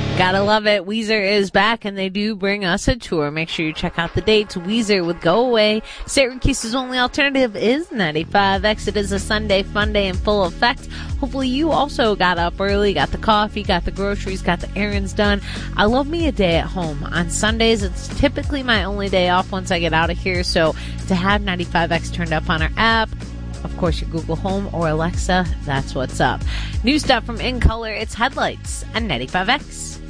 Gotta love it. Weezer is back, and they do bring us a tour. Make sure you check out the dates. Weezer with Go Away. Syracuse's only alternative is 95X. It is a Sunday fun day in full effect. Hopefully you also got up early, got the coffee, got the groceries, got the errands done. I love me a day at home. On Sundays, it's typically my only day off once I get out of here, so to have 95X turned up on our app, of course, your Google Home or Alexa, that's what's up. New stuff from In Color, it's Headlights and 95X.